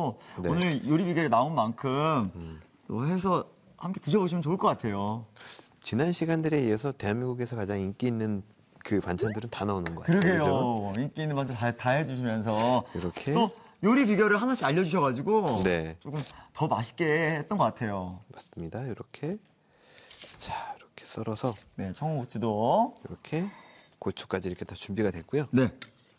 또 네. 오늘 요리 비결이 나온 만큼 또 해서 함께 드셔보시면 좋을 것 같아요. 지난 시간들에 이어서 대한민국에서 가장 인기 있는 그 반찬들은 다 나오는 것 같아요. 그러게요. 그죠? 인기 있는 반찬 다 해주시면서 이렇게. 또 요리 비결을 하나씩 알려주셔가지고 네. 조금 더 맛있게 했던 것 같아요. 맞습니다. 이렇게. 자, 이렇게 썰어서. 네, 청양고추도. 이렇게. 고추까지 이렇게 다 준비가 됐고요. 네.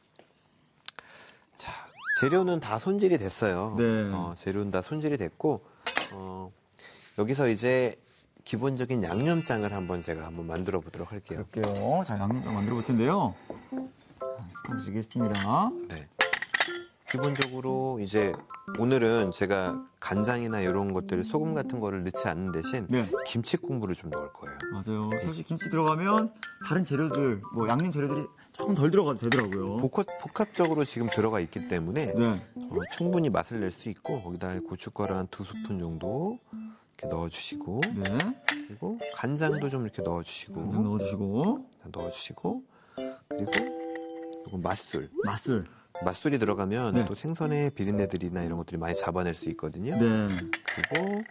자, 재료는 다 손질이 됐어요. 네. 재료는 다 손질이 됐고, 여기서 이제 기본적인 양념장을 제가 한번 만들어 보도록 할게요. 그럴게요. 자, 양념장 만들어 볼 텐데요. 숟갈 드리겠습니다. 네. 기본적으로 이제 오늘은 제가 간장이나 이런 것들, 소금 같은 거를 넣지 않는 대신 네. 김치 국물을 좀 넣을 거예요. 맞아요. 사실 김치 들어가면 다른 재료들, 뭐 양념 재료들이 조금 덜 들어가도 되더라고요. 복합적으로 지금 들어가 있기 때문에 네. 충분히 맛을 낼 수 있고 거기다 고춧가루 한 2스푼 정도 이렇게 넣어주시고 네. 그리고 간장도 좀 이렇게 넣어주시고 간장 넣어주시고. 그리고 이거 맛술. 맛술이 들어가면 네. 또 생선의 비린내들이나 이런 것들이 많이 잡아낼 수 있거든요. 네. 그리고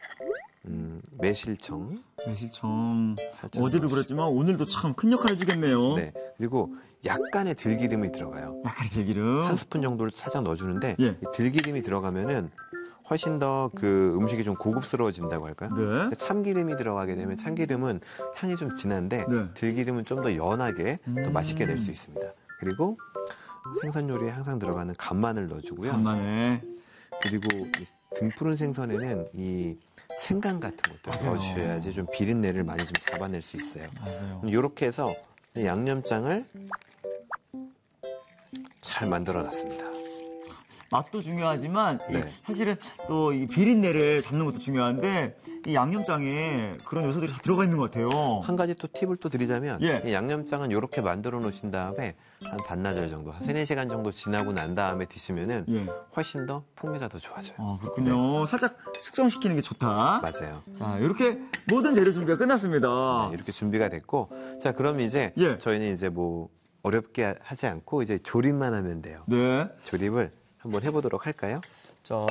매실청. 매실청. 살짝 어제도 그랬지만 오늘도 참 큰 역할 해주겠네요. 네. 그리고 약간의 들기름이 들어가요. 약간의 들기름. 한 스푼 정도를 살짝 넣어주는데 예. 이 들기름이 들어가면은 훨씬 더 그 음식이 좀 고급스러워진다고 할까요? 네. 참기름이 들어가게 되면 참기름은 향이 좀 진한데 네. 들기름은 좀 더 연하게 더 맛있게 낼 수 있습니다. 그리고 생선 요리에 항상 들어가는 간마늘 넣어주고요. 간마늘. 그리고 이 등푸른 생선에는 이 생강 같은 것도 맞아요. 넣어주셔야지 좀 비린내를 많이 좀 잡아낼 수 있어요. 맞아요. 이렇게 해서 이 양념장을 잘 만들어 놨습니다. 맛도 중요하지만 네. 사실은 또 이 비린내를 잡는 것도 중요한데 이 양념장에 그런 요소들이 다 들어가 있는 것 같아요. 한 가지 또 팁을 또 드리자면 예. 이 양념장은 이렇게 만들어 놓으신 다음에 한 반나절 정도, 한 3-4시간 정도 지나고 난 다음에 드시면은 예. 훨씬 더 풍미가 더 좋아져요. 아, 그렇군요. 살짝 숙성시키는 게 좋다. 맞아요. 자, 이렇게 모든 재료 준비가 끝났습니다. 네, 이렇게 준비가 됐고, 자, 그럼 이제 예. 저희는 이제 뭐 어렵게 하지 않고 이제 조립만 하면 돼요. 네. 조립을 한번 해보도록 할까요? 자,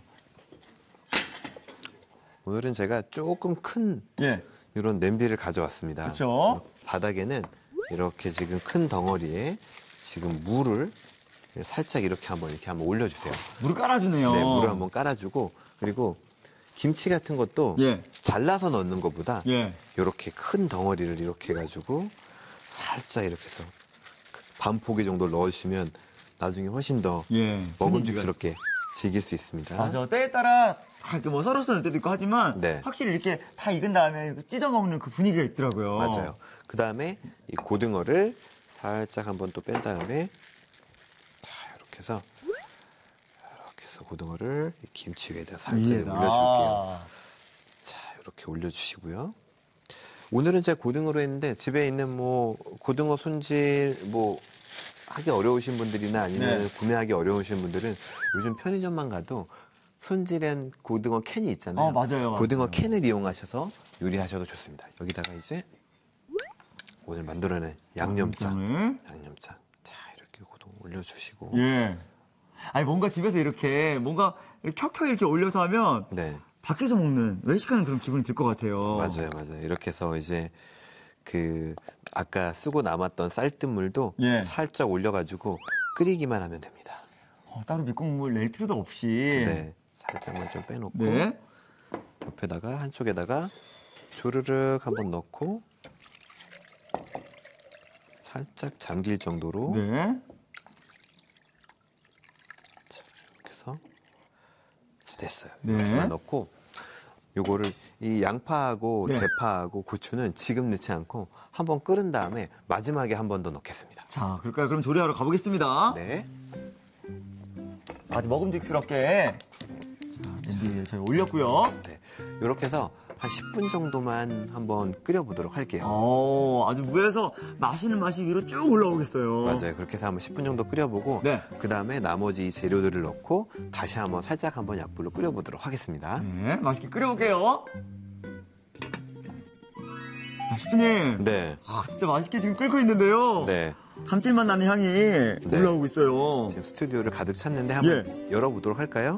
오늘은 제가 조금 큰 예. 이런 냄비를 가져왔습니다. 그렇죠. 바닥에는 이렇게 지금 큰 덩어리에 지금 물을 살짝 이렇게 한번 올려주세요. 물을 깔아주네요. 네, 물을 한번 깔아주고 그리고 김치 같은 것도 예. 잘라서 넣는 것보다 예. 이렇게 큰 덩어리를 이렇게 해가지고 살짝 이렇게 해서 반 포기 정도 넣어주시면 나중에 훨씬 더 예. 먹음직스럽게 즐길 수 있습니다. 맞아. 때에 따라 다 이렇게 뭐 썰어서 넣을 때도 있고 하지만 네. 확실히 이렇게 다 익은 다음에 찢어 먹는 그 분위기가 있더라고요. 맞아요. 그 다음에 이 고등어를 살짝 한번 또 뺀 다음에 자 이렇게 해서 고등어를 이 김치 위에다 살짝 위에다. 올려줄게요. 자 이렇게 올려주시고요. 오늘은 제가 고등어로 했는데 집에 있는 뭐 고등어 손질 뭐 하기 어려우신 분들이나 아니면 네. 구매하기 어려우신 분들은 요즘 편의점만 가도 손질한 고등어 캔이 있잖아요. 맞아요. 고등어 맞아요. 캔을 이용하셔서 요리하셔도 좋습니다. 여기다가 이제 오늘 만들어낸 양념장. 자, 이렇게 고등어 올려주시고. 예. 아니, 뭔가 집에서 이렇게 뭔가 켜켜 이렇게 올려서 하면 네. 밖에서 먹는 외식하는 그런 기분이 들 것 같아요. 맞아요. 이렇게 해서 이제 그 아까 쓰고 남았던 쌀뜨물도 예. 살짝 올려가지고 끓이기만 하면 됩니다. 따로 밑국물 낼 필요도 없이. 네. 살짝만 좀 빼놓고. 네. 옆에다가 한쪽에다가 조르륵 한번 넣고 살짝 잠길 정도로 네. 자, 이렇게 해서 자, 됐어요. 네. 이렇게만 넣고 요거를 이 양파하고 네. 대파하고 고추는 지금 넣지 않고 한번 끓은 다음에 마지막에 한 번 더 넣겠습니다. 자, 그럴까요? 그럼 조리하러 가보겠습니다. 네. 아주 먹음직스럽게. 자, 냄비에 저희 올렸고요. 네. 이렇게 해서 한 10분 정도만 한번 끓여보도록 할게요. 아주 무에서 맛있는 맛이 위로 쭉 올라오겠어요. 맞아요. 그렇게 해서 한번 10분 정도 끓여보고 네. 그 다음에 나머지 재료들을 넣고 다시 한번 살짝 한번 약불로 끓여보도록 하겠습니다. 네, 맛있게 끓여볼게요. 셰프님. 네. 진짜 맛있게 지금 끓고 있는데요. 네. 감칠맛 나는 향이 올라오고 있어요. 지금 스튜디오를 가득 찼는데 한번 열어보도록 할까요?